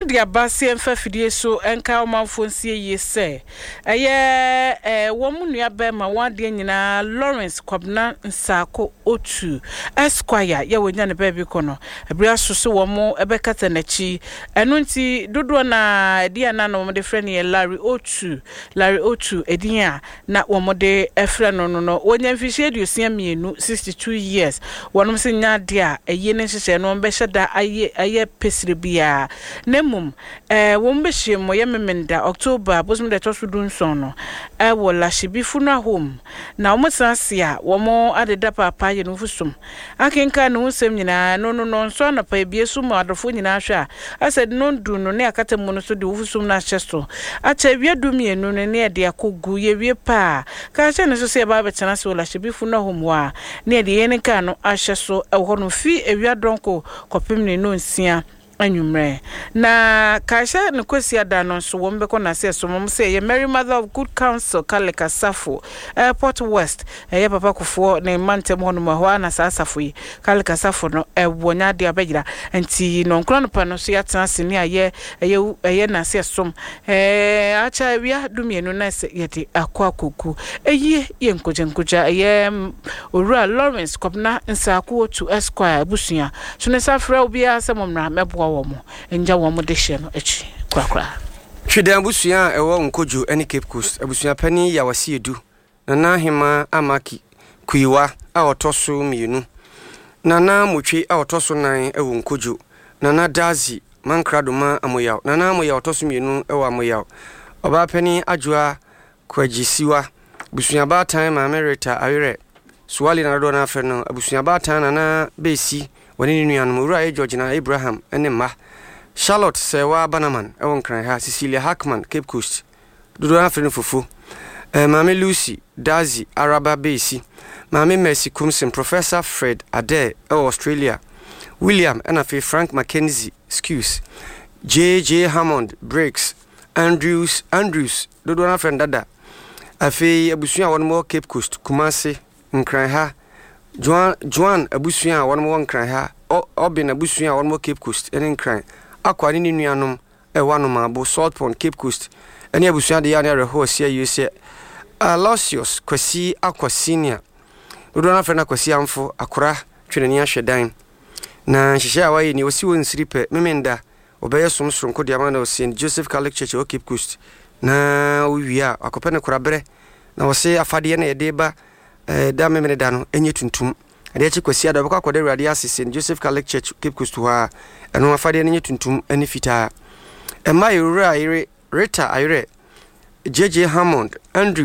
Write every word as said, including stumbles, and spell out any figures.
de abase emfa fidie so enka omanfo nsie ye se eye eh wo mu nua be ma wade nyina Lawrence Kwabna Nsako Otu Esquire ye wonya ne baby kono ebria soso wo mu ebekata nachi eno nti dodo na dia na no de frɛ ne Larry Otu Larry Otu edinya na wo mo de efrɛ no no no wonya mfihye aduosia mienu sixty-two years wonom se nya de a eye ne hyehyɛ no be hyeda aye aye pesire bia nemum eh wo mbehye mo ye memenda October bosum de to so dunson no e wo la shibifu na home na wo msanse a wo mo adeda papa ye no fusum akenka no nsem nyina no no no nso na pa ebiesu mo adofo nyina hwa ased no ndu no ne akata mu no so de fusum na hyeso acha wiedu mienu ne ne de akogu ye wie pa ka hye ne so se ba betena se wo la shibifu na home wa ne de ye ne ka no ahyeso e ho no fi ewia donko kopim ne no nsia anyumre na kaisha ne kwesi ada no so wo mbeko na se so mom se ye Mary Mother of Good Counsel Kaleka Safo Airport West ye papa kofo ne mantem hono ma ho na sasafo yi Kaleka Safo no e wonya de abagira nti no nkro no pa no so yatena se ne aye eye eye na se som eh acha wia dumienu na se yeti akwa koku eye ye nkoje nkoja ye Owura Lawrence Kwabna Nsako Otu Esquire busua so ne safra obi asemom na mebo wo mo enja wo mo de hye no echi kwa kwa Twida busua ewo nkojo eni Cape Coast abusua pani ya wase edu na na hema amaki kuiwa a otoso mienu na na motwe a otoso nan ewo nkojo na na dazi mankradoma amoyaw na na amoyaw otoso mienu ewo amoyaw oba pani adwoa kwagisiwa busua ba tan ma merita awere suwali na do na afa no abusua ba tan na na besi wani ni nuanu Owura George na Abraham ene ma Charlotte Sewa Banaman ewon kran ha Cecilia Hackman Cape Coast dodo afre fufu eh Mame Lucy Dazi Araba Base Mame Mercy Kumsin Professor Fred Ade ewo Australia William Enafe Frank Mackenzie excuse J J Hammond Breaks Andrews Andrews dodo afre dada afi abusua won mo Cape Coast Kumasi nkran ha Joan Joan abusua won mo nkran ha Obin abusua won mo Cape Coast enen nkran akwani ni nuanom e wanom abo Salt Pond Cape Coast eni abusua de ya na reho sia yuse Alosius Kwasi Akwa Senior dodo na frena Kwasi amfo akora twenani ahwedan na hihye awaye ni osi won siripe memenda obeye somsronko de amana Saint Joseph Catholic Church o Cape Coast na wiya akopene korabre na wose afade na yede ba eh da memene da no enye tuntum ade achi Kwasi ada baka kwade Awurade ase Saint Joseph Catholic Church Cape Coast ha eno afade na enye tuntum ani fita ema Owura Rita Ayre J J Hammond Andrew